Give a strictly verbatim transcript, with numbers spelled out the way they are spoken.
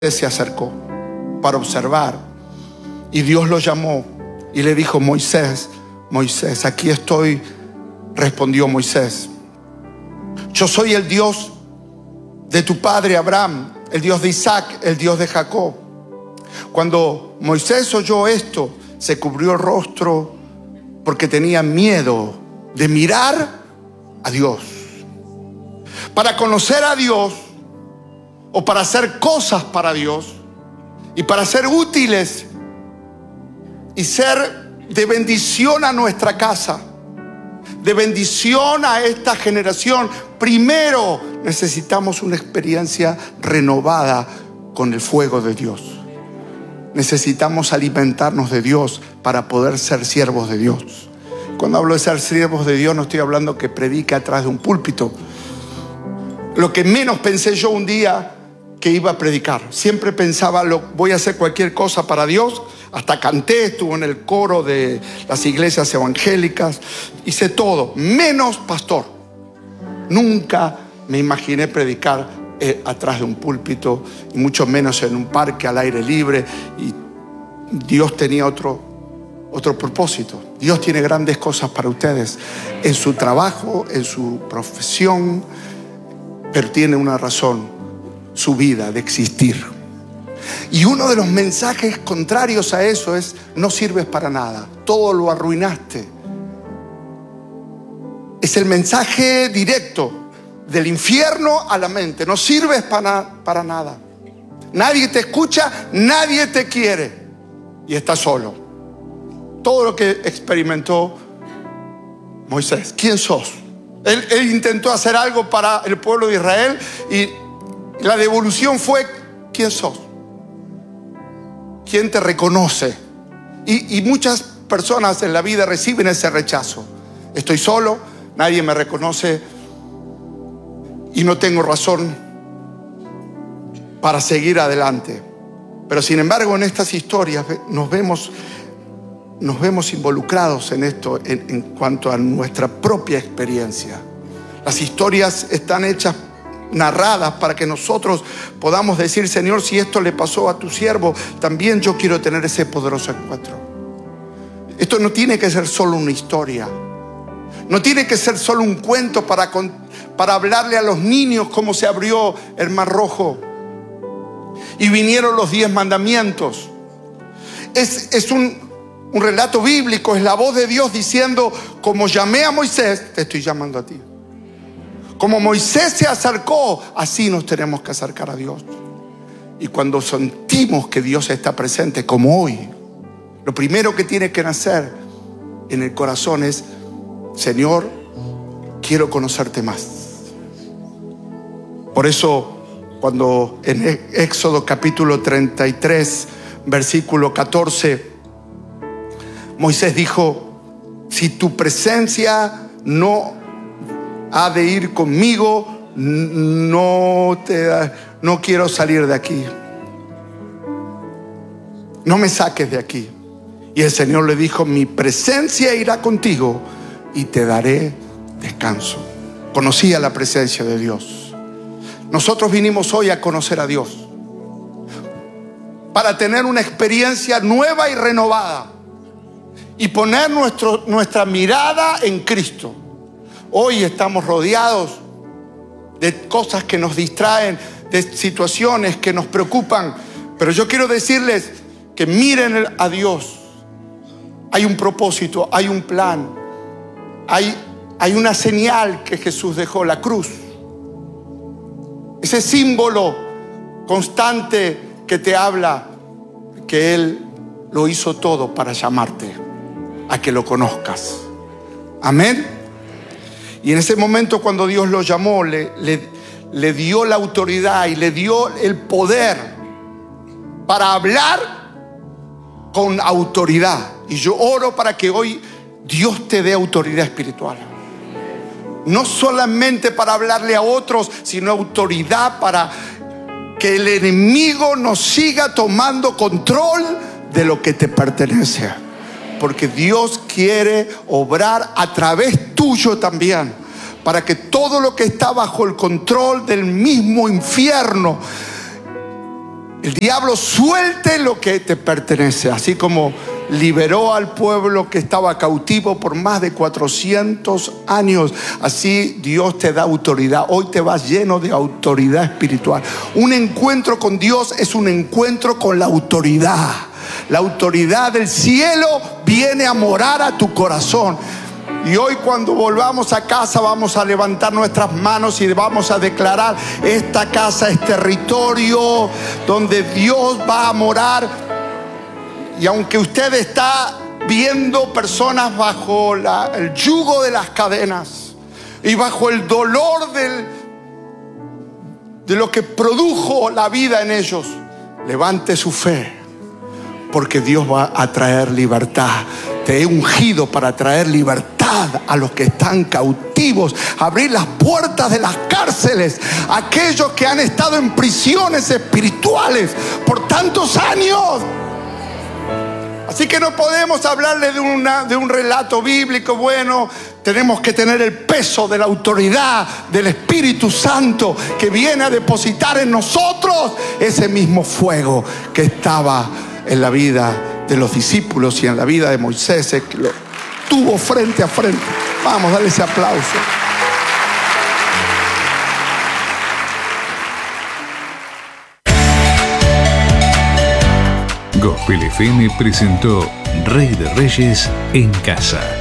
se acercó para observar, y Dios lo llamó y le dijo: Moisés, Moisés, aquí estoy. Respondió Moisés: yo soy el Dios de tu padre Abraham, el Dios de Isaac, el Dios de Jacob. Cuando Moisés oyó esto, se cubrió el rostro porque tenía miedo de mirar a Dios. Para conocer a Dios, o para hacer cosas para Dios, y para ser útiles y ser de bendición a nuestra casa, de bendición a esta generación, primero necesitamos una experiencia renovada con el fuego de Dios. Necesitamos alimentarnos de Dios para poder ser siervos de Dios. Cuando hablo de ser siervos de Dios, no estoy hablando que predique atrás de un púlpito. Lo que menos pensé yo un día que iba a predicar. Siempre pensaba, lo, voy a hacer cualquier cosa para Dios. Hasta canté, estuve en el coro de las iglesias evangélicas. Hice todo, menos pastor. Nunca me imaginé predicar eh, atrás de un púlpito, y mucho menos en un parque al aire libre. Y Dios tenía otro, otro propósito. Dios tiene grandes cosas para ustedes en su trabajo, en su profesión, pero tiene una razón: su vida de existir. Y uno de los mensajes contrarios a eso es: no sirves para nada, todo lo arruinaste. Es el mensaje directo del infierno a la mente: no sirves para, para nada, nadie te escucha, nadie te quiere y estás solo. Todo lo que experimentó Moisés. ¿Quién sos? Él, él intentó hacer algo para el pueblo de Israel y la devolución fue: ¿quién sos? ¿Quién te reconoce? Y, y muchas personas en la vida reciben ese rechazo. Estoy solo, nadie me reconoce y no tengo razón para seguir adelante. Pero sin embargo, en estas historias nos vemos, nos vemos involucrados en esto en, en cuanto a nuestra propia experiencia. Las historias están hechas, narradas, para que nosotros podamos decir: Señor, si esto le pasó a tu siervo, también yo quiero tener ese poderoso encuentro. Esto no tiene que ser solo una historia, no tiene que ser solo un cuento para, para hablarle a los niños cómo se abrió el Mar Rojo y vinieron los diez mandamientos. Es, es un, un relato bíblico, es la voz de Dios diciendo: como llamé a Moisés, te estoy llamando a ti. Como Moisés se acercó, así nos tenemos que acercar a Dios. Y cuando sentimos que Dios está presente, como hoy, lo primero que tiene que nacer en el corazón es: Señor, quiero conocerte más. Por eso, cuando en Éxodo capítulo treinta y tres, versículo catorce, Moisés dijo: si tu presencia no ha de ir conmigo, no, te, no quiero salir de aquí, no me saques de aquí. Y el Señor le dijo: mi presencia irá contigo y te daré descanso. Conocía la presencia de Dios. Nosotros vinimos hoy a conocer a Dios, para tener una experiencia nueva y renovada, y poner nuestro, nuestra mirada en Cristo. Hoy estamos rodeados de cosas que nos distraen, de situaciones que nos preocupan. Pero yo quiero decirles que miren a Dios. Hay un propósito, hay un plan, hay, hay una señal que Jesús dejó, la cruz. Ese símbolo constante que te habla que Él lo hizo todo para llamarte a que lo conozcas. Amén. Y en ese momento, cuando Dios lo llamó, le, le, le dio la autoridad y le dio el poder para hablar con autoridad. Y yo oro para que hoy Dios te dé autoridad espiritual. No solamente para hablarle a otros, sino autoridad para que el enemigo no siga tomando control de lo que te pertenece. Porque Dios quiere obrar a través tuyo también, para que todo lo que está bajo el control del mismo infierno el diablo suelte lo que te pertenece, así como liberó al pueblo que estaba cautivo por más de cuatrocientos años. Así Dios te da autoridad. Hoy te vas lleno de autoridad espiritual. Un encuentro con Dios es un encuentro con la autoridad. La autoridad del cielo viene a morar a tu corazón. Y hoy, cuando volvamos a casa, vamos a levantar nuestras manos y vamos a declarar: esta casa es territorio donde Dios va a morar. Y aunque usted está viendo personas bajo la, el yugo de las cadenas y bajo el dolor del, de lo que produjo la vida en ellos, levante su fe, porque Dios va a traer libertad. Te he ungido para traer libertad a los que están cautivos, abrir las puertas de las cárceles a aquellos que han estado en prisiones espirituales por tantos años. Así que no podemos hablarle de, una, de un relato bíblico. Bueno, tenemos que tener el peso de la autoridad del Espíritu Santo, que viene a depositar en nosotros ese mismo fuego que estaba en la vida de los discípulos y en la vida de Moisés, que lo tuvo frente a frente. Vamos, dale ese aplauso. Gospel F M presentó Rey de Reyes en Casa.